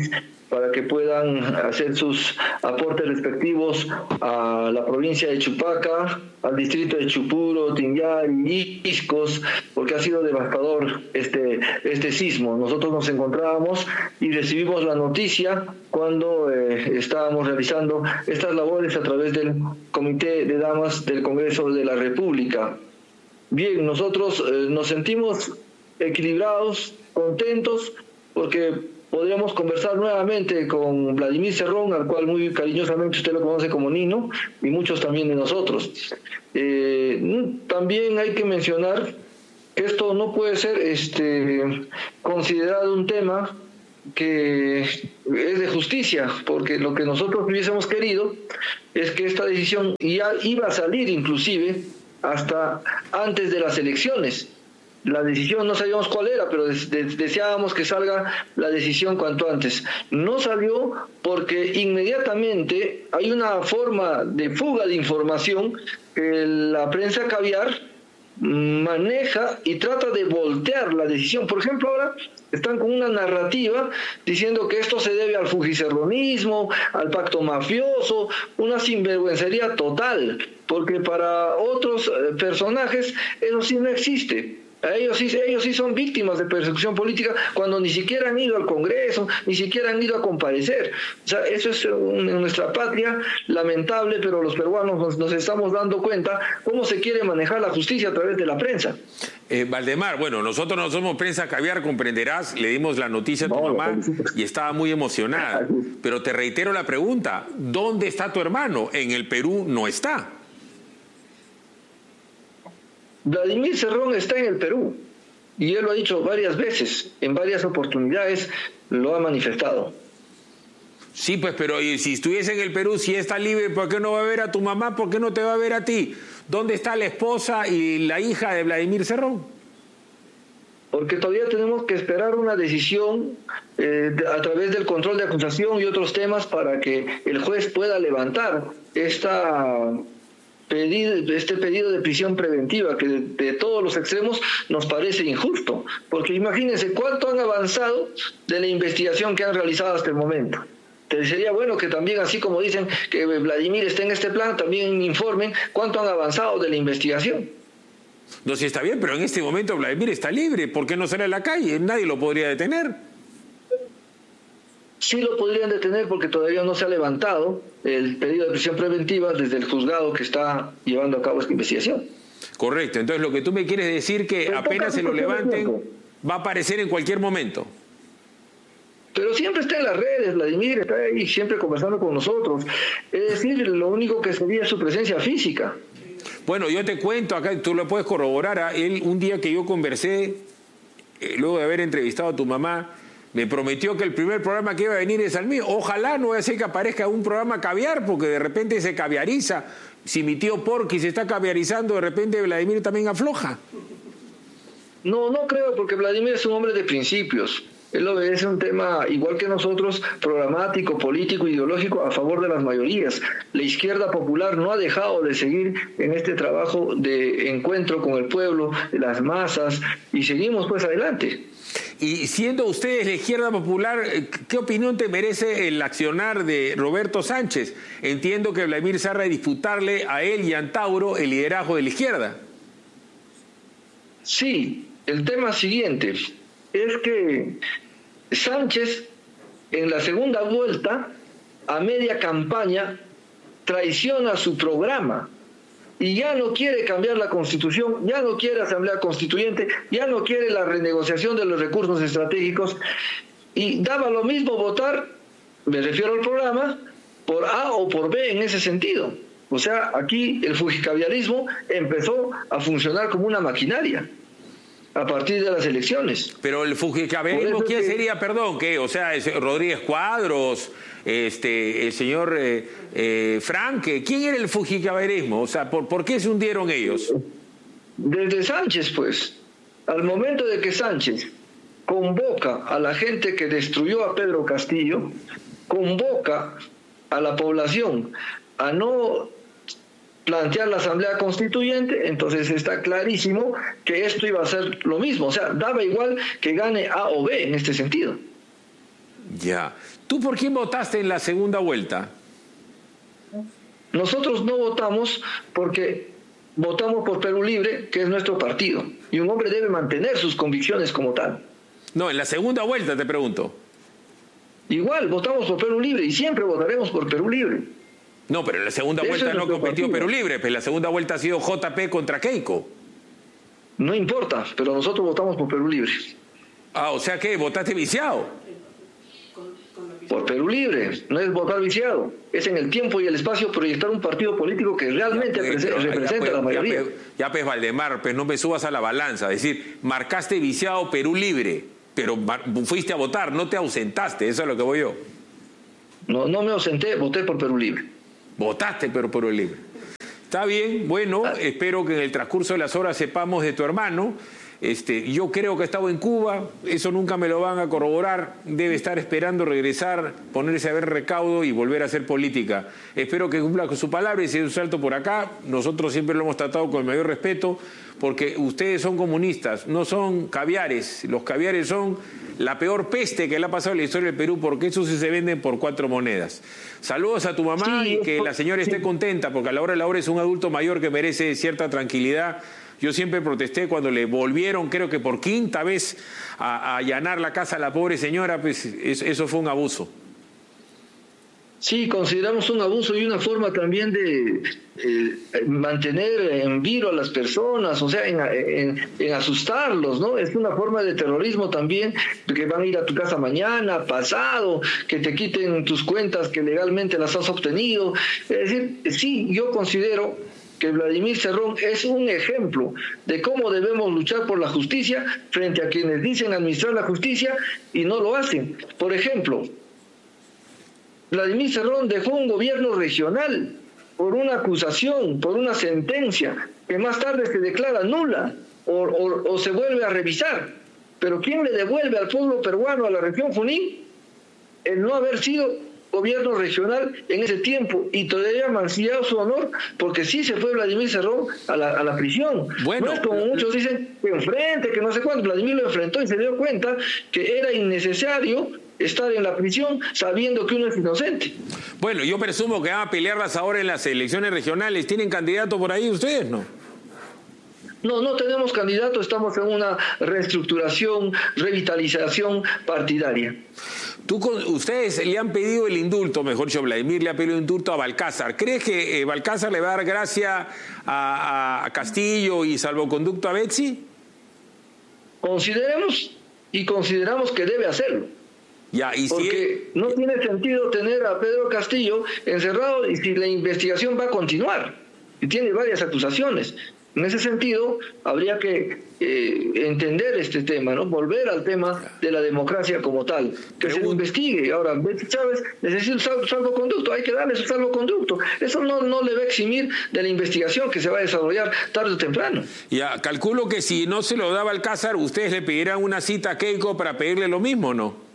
para que puedan hacer sus aportes respectivos a la provincia de Chupaca, al distrito de Chupuro, Tinyari, Iscos, porque ha sido devastador este sismo. Nosotros nos encontrábamos y recibimos la noticia cuando estábamos realizando estas labores a través del Comité de Damas del Congreso de la República. Bien, nosotros nos sentimos equilibrados, contentos, porque podríamos conversar nuevamente con Vladimir Cerrón, al cual muy cariñosamente usted lo conoce como Nino, y muchos también de nosotros. También hay que mencionar que esto no puede ser considerado un tema que es de justicia, porque lo que nosotros hubiésemos querido es que esta decisión ya iba a salir inclusive hasta antes de las elecciones. La decisión no sabíamos cuál era, pero deseábamos que salga la decisión cuanto antes. No salió porque inmediatamente hay una forma de fuga de información que la prensa caviar maneja y trata de voltear la decisión. Por ejemplo, ahora están con una narrativa diciendo que esto se debe al fujicerronismo, al pacto mafioso, una sinvergüencería total, porque para otros personajes eso sí no existe. Ellos sí son víctimas de persecución política cuando ni siquiera han ido al Congreso, ni siquiera han ido a comparecer. O sea, eso es en nuestra patria lamentable, pero los peruanos nos estamos dando cuenta cómo se quiere manejar la justicia a través de la prensa. Valdemar, bueno, nosotros no somos prensa caviar, comprenderás, le dimos la noticia a tu mamá y estaba muy emocionada. Pero te reitero la pregunta, ¿dónde está tu hermano? En el Perú no está. Vladimir Cerrón está en el Perú y él lo ha dicho varias veces, en varias oportunidades lo ha manifestado. Sí, pues, pero si estuviese en el Perú, si está libre, ¿por qué no va a ver a tu mamá? ¿Por qué no te va a ver a ti? ¿Dónde está la esposa y la hija de Vladimir Cerrón? Porque todavía tenemos que esperar una decisión a través del control de acusación y otros temas para que el juez pueda levantar este pedido de prisión preventiva, que de todos los extremos nos parece injusto, porque imagínense cuánto han avanzado de la investigación que han realizado hasta el momento. Sería bueno que también, así como dicen que Vladimir está en este plan, también informen cuánto han avanzado de la investigación. No, sí está bien, pero en este momento Vladimir está libre. ¿Por qué no sale a la calle? Nadie lo podría detener. Sí lo podrían detener porque todavía no se ha levantado el pedido de prisión preventiva desde el juzgado que está llevando a cabo esta investigación. Correcto, entonces lo que tú me quieres decir que apenas se lo levanten va a aparecer en cualquier momento. Pero siempre está en las redes, Vladimir, está ahí siempre conversando con nosotros. Es decir, lo único que sería es su presencia física. Bueno, yo te cuento, acá tú lo puedes corroborar, a él un día que yo conversé, luego de haber entrevistado a tu mamá, me prometió que el primer programa que iba a venir es al mío. Ojalá no sea que aparezca un programa caviar, porque de repente se caviariza. Si mi tío Porky se está caviarizando, de repente Vladimir también afloja. No creo, porque Vladimir es un hombre de principios. Él obedece un tema, igual que nosotros, programático, político, ideológico, a favor de las mayorías. La izquierda popular no ha dejado de seguir en este trabajo de encuentro con el pueblo, de las masas, y seguimos pues adelante. Y siendo ustedes la izquierda popular, ¿qué opinión te merece el accionar de Roberto Sánchez? Entiendo que Vladimir Serra de disputarle a él y a Antauro el liderazgo de la izquierda. Sí, el tema siguiente es que Sánchez en la segunda vuelta, a media campaña, traiciona su programa. Y ya no quiere cambiar la Constitución, ya no quiere Asamblea Constituyente, ya no quiere la renegociación de los recursos estratégicos, y daba lo mismo votar, me refiero al programa, por A o por B en ese sentido. O sea, aquí el fujicaviarismo empezó a funcionar como una maquinaria a partir de las elecciones. Pero el fujicaviarismo, ¿quién sería, perdón? ¿Qué? O sea, Rodríguez Cuadros, el señor Franque, ¿quién era el fujicaviarismo? O sea, ¿por qué se hundieron ellos? Desde Sánchez, pues. Al momento de que Sánchez convoca a la gente que destruyó a Pedro Castillo, convoca a la población a no plantear la Asamblea Constituyente, entonces está clarísimo que esto iba a ser lo mismo. O sea, daba igual que gane A o B en este sentido. Ya. ¿Tú por quién votaste en la segunda vuelta? Nosotros no votamos porque votamos por Perú Libre, que es nuestro partido. Y un hombre debe mantener sus convicciones como tal. No, en la segunda vuelta te pregunto. Igual, votamos por Perú Libre y siempre votaremos por Perú Libre. No, pero en la segunda vuelta no competió Perú Libre, pero en la segunda vuelta ha sido JP contra Keiko. No importa, pero nosotros votamos por Perú Libre. Ah, o sea que votaste viciado. Por Perú Libre, no es votar viciado, es en el tiempo y el espacio proyectar un partido político que realmente representa a la mayoría. Ya pues, Valdemar, pues no me subas a la balanza, es decir, marcaste viciado Perú Libre, pero fuiste a votar, no te ausentaste, eso es lo que voy yo. No me ausenté, voté por Perú Libre. Votaste pero Perú Libre. Está bien, bueno, espero que en el transcurso de las horas sepamos de tu hermano. Yo creo que ha estado en Cuba, eso nunca me lo van a corroborar, debe estar esperando regresar, ponerse a ver recaudo y volver a hacer política. Espero que cumpla con su palabra y si hay un salto por acá, nosotros siempre lo hemos tratado con el mayor respeto, porque ustedes son comunistas, no son caviares, los caviares son la peor peste que le ha pasado en la historia del Perú, porque esos sí se venden por 4 monedas. Saludos a tu mamá y que la señora esté contenta, porque a la hora de la hora es un adulto mayor que merece cierta tranquilidad. Yo siempre protesté cuando le volvieron, creo que por 5ª vez, a allanar la casa a la pobre señora, pues eso fue un abuso. Sí, consideramos un abuso y una forma también de mantener en vilo a las personas, o sea, en asustarlos, ¿no? Es una forma de terrorismo también, que van a ir a tu casa mañana, pasado, que te quiten tus cuentas que legalmente las has obtenido. Es decir, sí, yo considero que Vladimir Cerrón es un ejemplo de cómo debemos luchar por la justicia frente a quienes dicen administrar la justicia y no lo hacen. Por ejemplo, Vladimir Cerrón dejó un gobierno regional por una acusación, por una sentencia, que más tarde se declara nula o se vuelve a revisar. Pero ¿quién le devuelve al pueblo peruano, a la región Junín, el no haber sido gobierno regional en ese tiempo y todavía mancillado su honor porque sí se fue Vladimir Cerrón a la prisión? Bueno, no es como muchos dicen que enfrente, que no sé cuánto. Vladimir lo enfrentó y se dio cuenta que era innecesario estar en la prisión sabiendo que uno es inocente. Bueno, yo presumo que van a pelearlas ahora en las elecciones regionales. ¿Tienen candidato por ahí ustedes, no? No tenemos candidato, estamos en una reestructuración, revitalización partidaria. Ustedes le han pedido el indulto, mejor dicho, Vladimir le ha pedido el indulto a Balcázar. ¿Crees que Balcázar le va a dar gracia a Castillo y salvoconducto a Betsy? Consideramos que debe hacerlo. Porque no tiene sentido tener a Pedro Castillo encerrado y si la investigación va a continuar. Y tiene varias acusaciones. En ese sentido, habría que entender este tema, ¿no? Volver al tema de la democracia como tal, que se investigue. Ahora, Betsy Chávez necesita un salvoconducto, hay que darle su salvoconducto. Eso no le va a eximir de la investigación que se va a desarrollar tarde o temprano. Ya, calculo que si no se lo daba Balcázar, ustedes le pedirán una cita a Keiko para pedirle lo mismo, ¿no?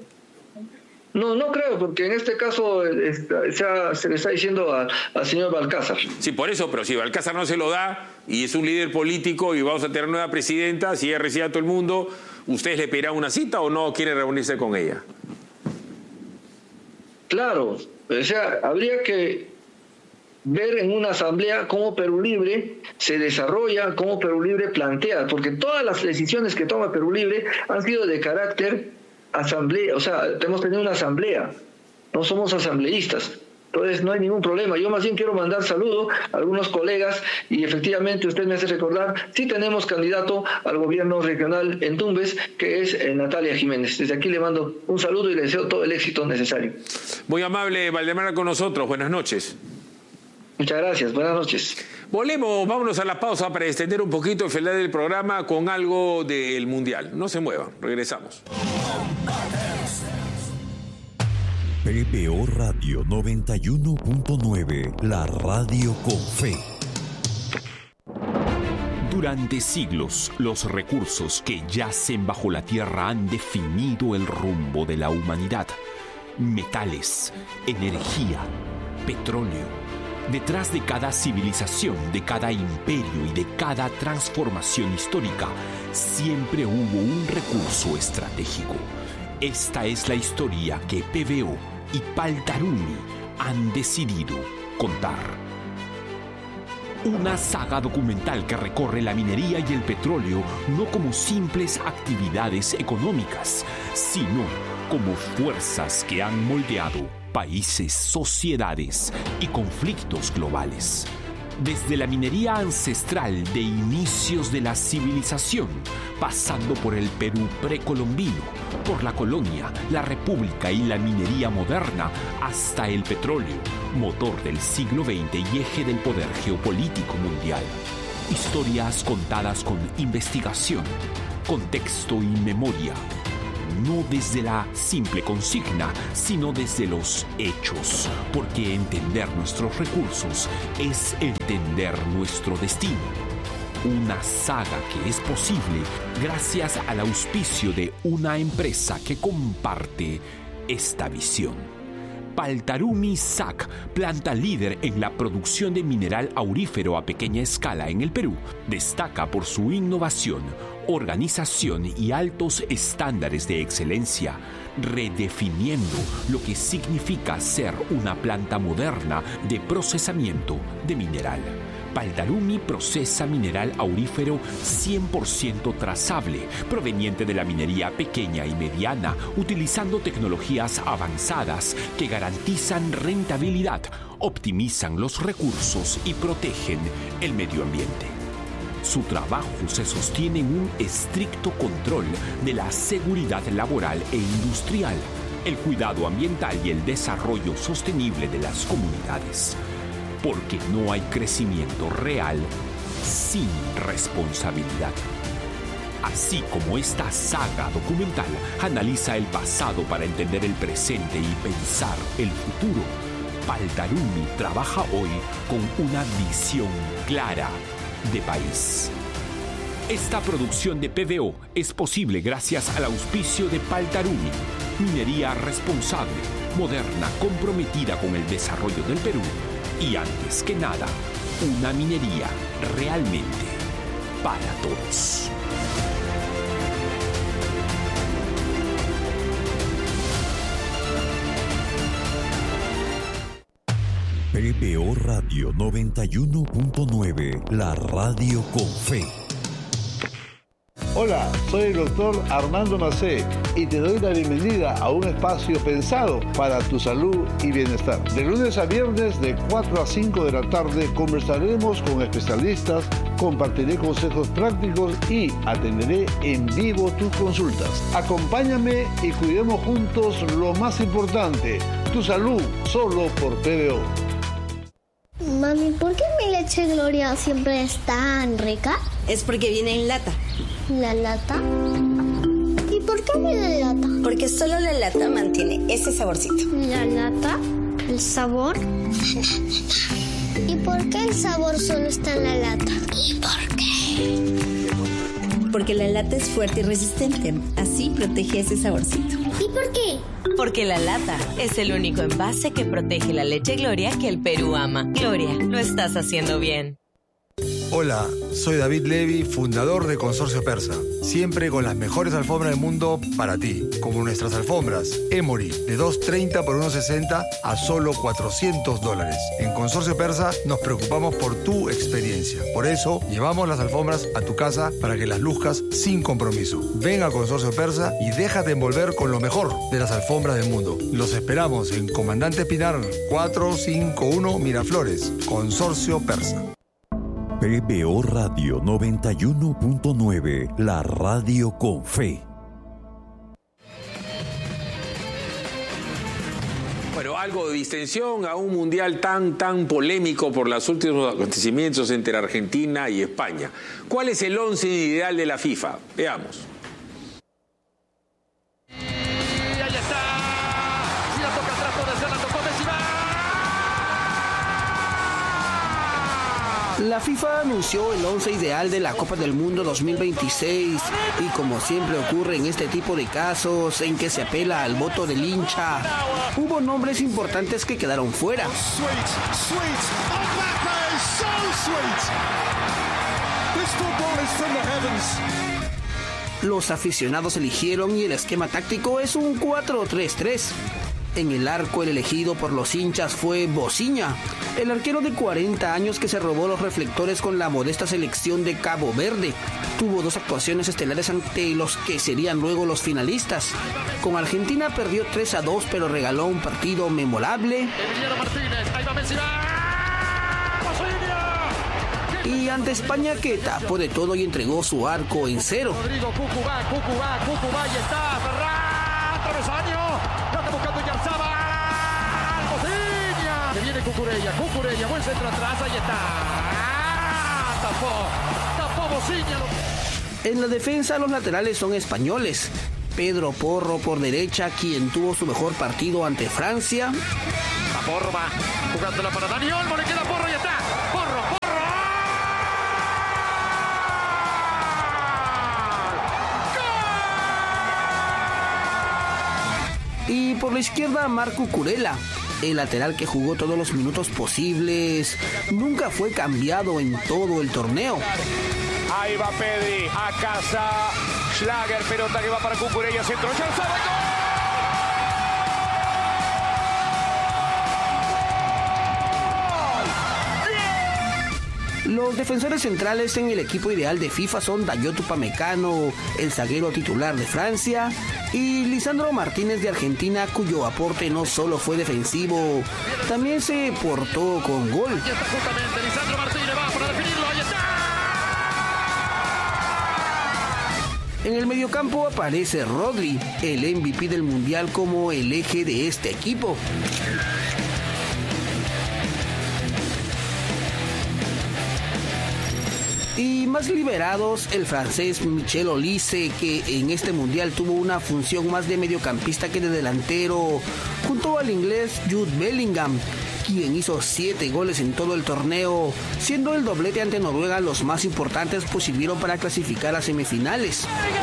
No creo, porque en este caso se le está diciendo al señor Balcázar. Sí, por eso, pero si Balcázar no se lo da y es un líder político y vamos a tener nueva presidenta, si ella recibe a todo el mundo, ¿ustedes le pedirán una cita o no quieren reunirse con ella? Claro, o sea, habría que ver en una asamblea cómo Perú Libre se desarrolla, cómo Perú Libre plantea, porque todas las decisiones que toma Perú Libre han sido de carácter asamblea, o sea, hemos tenido una asamblea, no somos asambleístas, entonces no hay ningún problema. Yo más bien quiero mandar saludo a algunos colegas y efectivamente usted me hace recordar, sí tenemos candidato al gobierno regional en Tumbes, que es Natalia Jiménez. Desde aquí le mando un saludo y le deseo todo el éxito necesario. Muy amable, Valdemar, con nosotros. Buenas noches. Muchas gracias, buenas noches. Vámonos a la pausa para extender un poquito el final del programa con algo del Mundial. No se muevan, regresamos. PBO Radio 91.9, la radio con fe. Durante siglos, los recursos que yacen bajo la tierra han definido el rumbo de la humanidad. Metales, energía, petróleo. Detrás de cada civilización, de cada imperio y de cada transformación histórica, siempre hubo un recurso estratégico. Esta es la historia que PBO y Paltarumi han decidido contar. Una saga documental que recorre la minería y el petróleo no como simples actividades económicas, sino como fuerzas que han moldeado países, sociedades y conflictos globales. Desde la minería ancestral de inicios de la civilización, pasando por el Perú precolombino, por la colonia, la república y la minería moderna, hasta el petróleo, motor del siglo XX y eje del poder geopolítico mundial. Historias contadas con investigación, contexto y memoria. No desde la simple consigna, sino desde los hechos, porque entender nuestros recursos es entender nuestro destino. Una saga que es posible gracias al auspicio de una empresa que comparte esta visión. Paltarumi SAC, planta líder en la producción de mineral aurífero a pequeña escala en el Perú, destaca por su innovación, organización y altos estándares de excelencia, redefiniendo lo que significa ser una planta moderna de procesamiento de mineral. Paltarumi procesa mineral aurífero 100% trazable, proveniente de la minería pequeña y mediana, utilizando tecnologías avanzadas que garantizan rentabilidad, optimizan los recursos y protegen el medio ambiente. Su trabajo se sostiene en un estricto control de la seguridad laboral e industrial, el cuidado ambiental y el desarrollo sostenible de las comunidades. Porque no hay crecimiento real sin responsabilidad. Así como esta saga documental analiza el pasado para entender el presente y pensar el futuro, Paltarumi trabaja hoy con una visión clara de país. Esta producción de PBO es posible gracias al auspicio de Paltarumi, minería responsable, moderna, comprometida con el desarrollo del Perú y, antes que nada, una minería realmente para todos. PBO Radio 91.9, la radio con fe. Hola, soy el doctor Armando Macé y te doy la bienvenida a un espacio pensado para tu salud y bienestar. De lunes a viernes de 4 a 5 de la tarde conversaremos con especialistas, compartiré consejos prácticos y atenderé en vivo tus consultas. Acompáñame y cuidemos juntos lo más importante, tu salud, solo por PBO. Mami, ¿por qué mi leche Gloria siempre es tan rica? Es porque viene en lata. ¿La lata? ¿Y por qué viene en lata? Porque solo la lata mantiene ese saborcito. ¿La lata? ¿El sabor? ¿Y por qué el sabor solo está en la lata? ¿Y por qué? Porque la lata es fuerte y resistente. Así protege ese saborcito. ¿Y por qué? Porque la lata es el único envase que protege la leche Gloria que el Perú ama. Gloria, lo estás haciendo bien. Hola, soy David Levy, fundador de Consorcio Persa. Siempre con las mejores alfombras del mundo para ti, como nuestras alfombras Emory de $230 por $160 a solo $400. En Consorcio Persa nos preocupamos por tu experiencia. Por eso llevamos las alfombras a tu casa para que las luzcas sin compromiso. Ven a Consorcio Persa y déjate envolver con lo mejor de las alfombras del mundo. Los esperamos en Comandante Pinar 451 Miraflores, Consorcio Persa. PBO Radio 91.9, la radio con fe. Bueno, algo de distensión a un mundial tan polémico por los últimos acontecimientos entre Argentina y España. ¿Cuál es el 11 ideal de la FIFA? Veamos. La FIFA anunció el 11 ideal de la Copa del Mundo 2026 y como siempre ocurre en este tipo de casos en que se apela al voto del hincha, hubo nombres importantes que quedaron fuera. Los aficionados eligieron y el esquema táctico es un 4-3-3. En el arco, el elegido por los hinchas fue Bociña, el arquero de 40 años que se robó los reflectores con la modesta selección de Cabo Verde. Tuvo 2 actuaciones estelares ante los que serían luego los finalistas. Con Argentina perdió 3-2, pero regaló un partido memorable. Y ante España, que tapó de todo y entregó su arco en 0. Rodrigo Cucubá, y está Ferran, travesaño, la está buscando Yarzabal, Bociña, que viene Cucurella, buen centro atrás, ahí está, tapó Bociña. En la defensa, los laterales son españoles. Pedro Porro por derecha, quien tuvo su mejor partido ante Francia. La Porro va jugándola para Dani Olmo, le queda Porro y está, Porro. Y por la izquierda, Marco Curela, el lateral que jugó todos los minutos posibles, nunca fue cambiado en todo el torneo. Ahí va Pedri, a casa, Schlager, pelota que va para Cucurella, centro, ya sabe, ¡gol! Los defensores centrales en el equipo ideal de FIFA son Dayot Upamecano, el zaguero titular de Francia, y Lisandro Martínez de Argentina, cuyo aporte no solo fue defensivo, también se portó con gol. Aquí está justamente Lisandro Martínez, va para definirlo, ahí está. En el mediocampo aparece Rodri, el MVP del Mundial, como el eje de este equipo. Y más liberados, el francés Michel Olise, que en este mundial tuvo una función más de mediocampista que de delantero, junto al inglés Jude Bellingham, quien hizo 7 goles en todo el torneo, siendo el doblete ante Noruega los más importantes, pues sirvieron para clasificar a semifinales.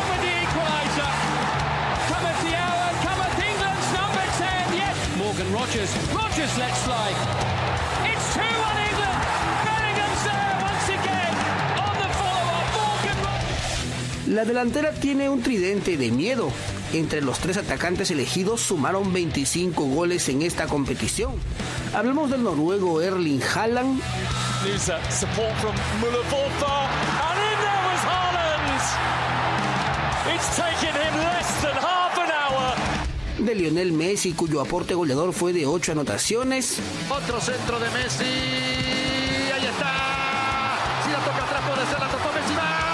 Morgan Rogers lets slide. It's 2-1 England. Bellingham's there once again on the follow-up. Morgan Rogers. La delantera tiene un tridente de miedo. Entre los 3 atacantes elegidos sumaron 25 goles en esta competición. Hablamos del noruego Erling Haaland. Support from Müller Forfar, and in there was Haaland. It's taken him less than half an hour. De Lionel Messi, cuyo aporte goleador fue de 8 anotaciones. Otro centro de Messi. Ahí está. Si la toca atrás puede ser, la tocó Messi.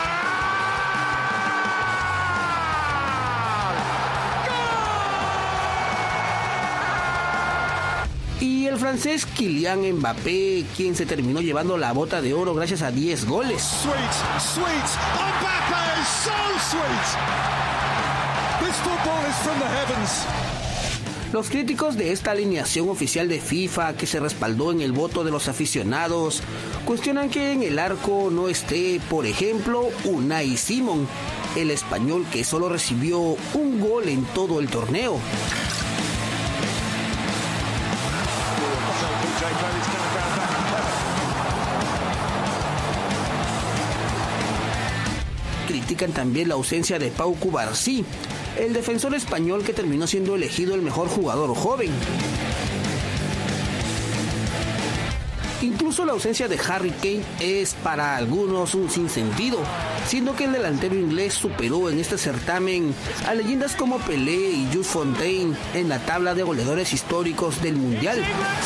Y el francés Kylian Mbappé, quien se terminó llevando la bota de oro gracias a 10 goles. Sweet. Mbappé, so sweet. This football is from the heavens. Los críticos de esta alineación oficial de FIFA, que se respaldó en el voto de los aficionados, cuestionan que en el arco no esté, por ejemplo, Unai Simón, el español que solo recibió un gol en todo el torneo. Critican también la ausencia de Pau Cubarsí, el defensor español que terminó siendo elegido el mejor jugador joven. Incluso la ausencia de Harry Kane es para algunos un sinsentido, siendo que el delantero inglés superó en este certamen a leyendas como Pelé y Jules Fontaine en la tabla de goleadores históricos del Mundial.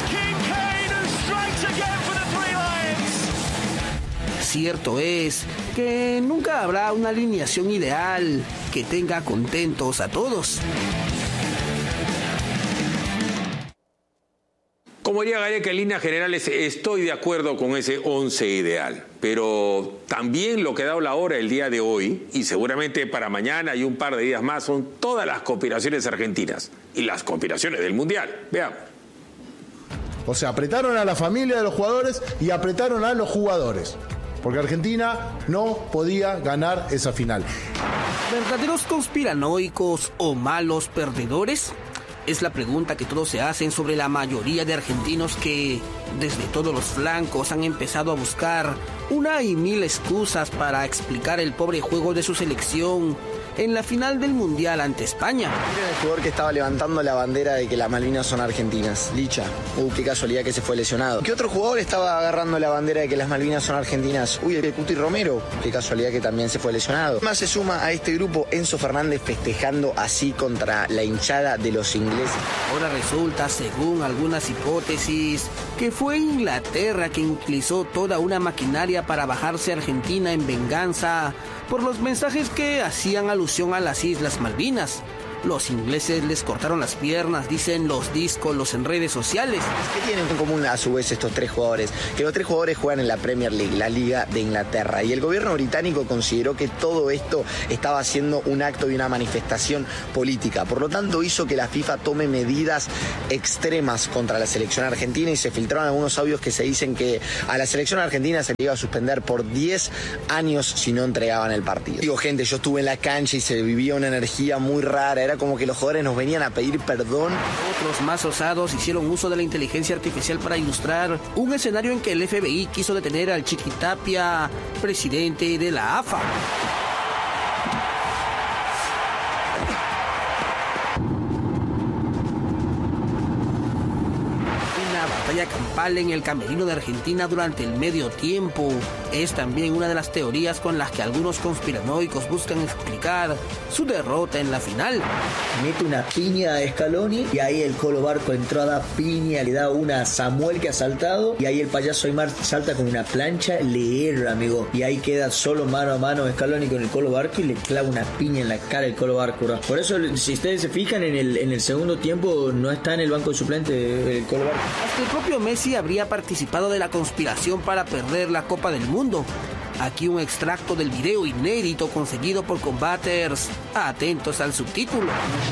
Cierto es que nunca habrá una alineación ideal que tenga contentos a todos. Como diría Gareca, en líneas generales estoy de acuerdo con ese 11 ideal, pero también lo que ha dado la hora el día de hoy, y seguramente para mañana y un par de días más, son todas las conspiraciones argentinas y las conspiraciones del Mundial. Veamos. O sea, apretaron a la familia de los jugadores y apretaron a los jugadores, porque Argentina no podía ganar esa final. ¿Verdaderos conspiranoicos o malos perdedores? Es la pregunta que todos se hacen sobre la mayoría de argentinos que Desde todos los flancos han empezado a buscar una y mil excusas para explicar el pobre juego de su selección en la final del Mundial ante España. Miren el jugador que estaba levantando la bandera de que las Malvinas son argentinas, Licha. Qué casualidad que se fue lesionado. ¿Qué otro jugador estaba agarrando la bandera de que las Malvinas son argentinas? El Cuti Romero. Qué casualidad que también se fue lesionado. Más se suma a este grupo Enzo Fernández festejando así contra la hinchada de los ingleses. Ahora resulta, según algunas hipótesis, que fue Inglaterra quien utilizó toda una maquinaria para bajarse a Argentina en venganza por los mensajes que hacían alusión a las Islas Malvinas. Los ingleses les cortaron las piernas, dicen los díscolos en redes sociales. ¿Qué tienen en común a su vez estos tres jugadores? Que los tres jugadores juegan en la Premier League, la Liga de Inglaterra. Y el gobierno británico consideró que todo esto estaba siendo un acto y una manifestación política. Por lo tanto, hizo que la FIFA tome medidas extremas contra la selección argentina y se filtraron algunos audios que se dicen que a la selección argentina se le iba a suspender por 10 años si no entregaban el partido. Digo, gente, yo estuve en la cancha y se vivía una energía muy rara. Era como que los jugadores nos venían a pedir perdón. Otros más osados hicieron uso de la inteligencia artificial para ilustrar un escenario en que el FBI quiso detener al Chiquitapia, presidente de la AFA. Batalla campal en el camerino de Argentina durante el medio tiempo es también una de las teorías con las que algunos conspiranoicos buscan explicar su derrota en la final. Mete una piña a Scaloni y ahí el Colo Barco entró a dar piña, le da una a Samuel que ha saltado y ahí el payaso Aymar salta con una plancha, le erra, amigo, y ahí queda solo mano a mano Scaloni con el Colo Barco y le clava una piña en la cara el Colo Barco, ¿no? Por eso, si ustedes se fijan, en el segundo tiempo no está en el banco de suplente el Colo Barco. Hasta el propio Messi habría participado de la conspiración para perder la Copa del Mundo. Aquí un extracto del video inédito conseguido por Combaters. Atentos al subtítulo.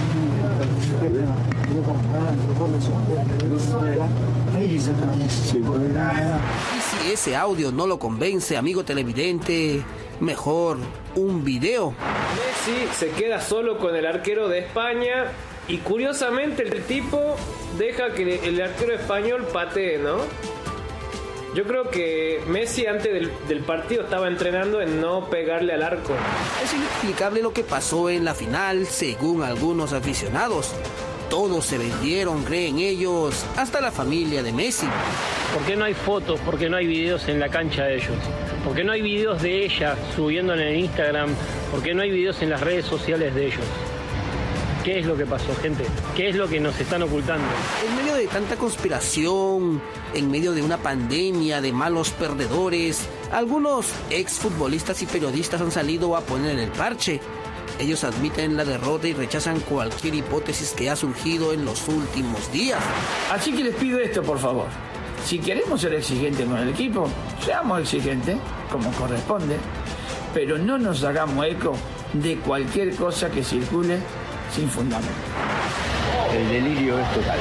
Y si ese audio no lo convence, amigo televidente, mejor un video. Messi se queda solo con el arquero de España y curiosamente el tipo deja que el arquero español patee, ¿no? Yo creo que Messi antes del partido estaba entrenando en no pegarle al arco. Es inexplicable lo que pasó en la final, según algunos aficionados. Todos se vendieron, creen ellos, hasta la familia de Messi. ¿Por qué no hay fotos? ¿Por qué no hay videos en la cancha de ellos? ¿Por qué no hay videos de ella subiendo en el Instagram? ¿Por qué no hay videos en las redes sociales de ellos? ¿Qué es lo que pasó, gente? ¿Qué es lo que nos están ocultando? En medio de tanta conspiración, en medio de una pandemia de malos perdedores, algunos exfutbolistas y periodistas han salido a poner el parche. Ellos admiten la derrota y rechazan cualquier hipótesis que ha surgido en los últimos días. Así que les pido esto, por favor. Si queremos ser exigentes con el equipo, seamos exigentes, como corresponde, pero no nos hagamos eco de cualquier cosa que circule sin fundamento. El delirio es total.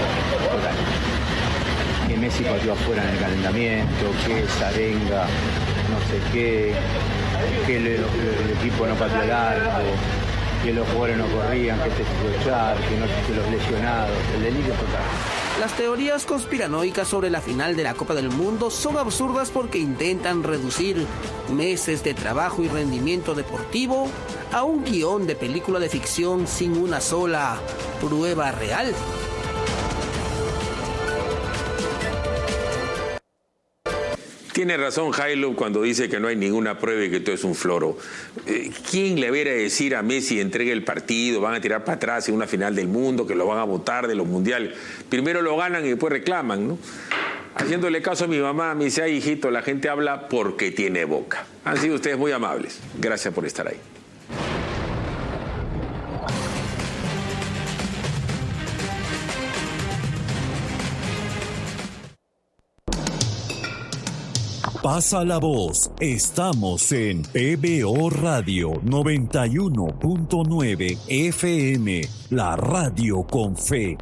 Que Messi partió afuera en el calentamiento, que Sarenga, no sé qué, que el equipo no pateó el arco, que los jugadores no corrían, que se escuchar, que los lesionados. El delirio es total. Las teorías conspiranoicas sobre la final de la Copa del Mundo son absurdas porque intentan reducir meses de trabajo y rendimiento deportivo a un guión de película de ficción sin una sola prueba real. Tiene razón Jailo cuando dice que no hay ninguna prueba y que todo es un floro. ¿Quién le viera a decir a Messi entregue el partido, van a tirar para atrás en una final del mundo, que lo van a votar de los mundiales? Primero lo ganan y después reclaman, ¿no? Haciéndole caso a mi mamá, me dice, ay hijito, la gente habla porque tiene boca. Han sido ustedes muy amables. Gracias por estar ahí. Pasa la voz, estamos en PBO Radio 91.9 FM, la radio con fe.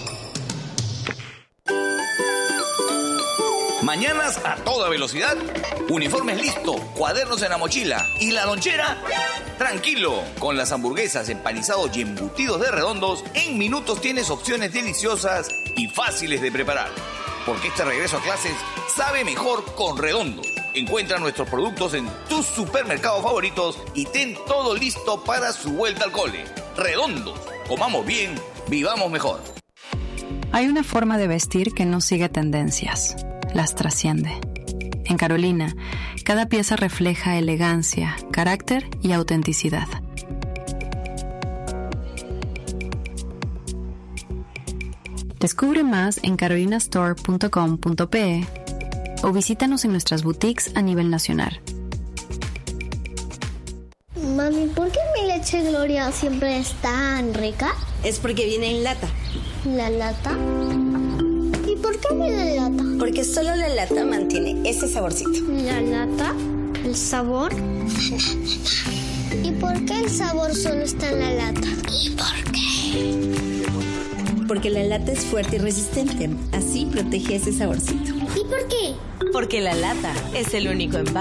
Mañanas a toda velocidad, uniformes listos, cuadernos en la mochila y la lonchera. Tranquilo, con las hamburguesas, empanizados y embutidos de Redondos, en minutos tienes opciones deliciosas y fáciles de preparar. porque este regreso a clases sabe mejor con Redondo. Encuentra nuestros productos en tus supermercados favoritos y ten todo listo para su vuelta al cole. Redondo, comamos bien, vivamos mejor. Hay una forma de vestir que no sigue tendencias, las trasciende. En Carolina, cada pieza refleja elegancia, carácter y autenticidad. Descubre más en carolinastore.com.pe o visítanos en nuestras boutiques a nivel nacional. Mami, ¿por qué mi leche Gloria siempre es tan rica? Es porque viene en lata. ¿La lata? ¿Y por qué viene en lata? Porque solo la lata mantiene ese saborcito. ¿La lata? ¿El sabor? ¿Y por qué el sabor solo está en la lata? ¿Y por qué? Porque la lata es fuerte y resistente. Así protege ese saborcito. ¿Y por qué? Porque la lata es el único envase